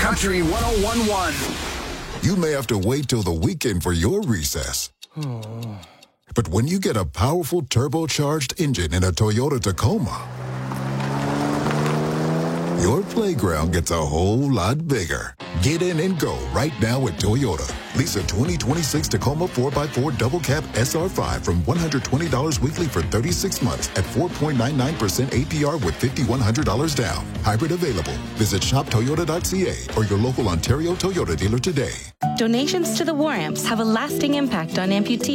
Country 101.1. You may have to wait till the weekend for your recess. But when you get a powerful turbocharged engine in a Toyota Tacoma, your playground gets a whole lot bigger. Get in and go right now at Toyota. Lease a 2026 Tacoma 4x4 Double Cab SR5 from $120 weekly for 36 months at 4.99% APR with $5,100 down. Hybrid available. Visit shoptoyota.ca or your local Ontario Toyota dealer today. Donations to the War Amps have a lasting impact on amputees.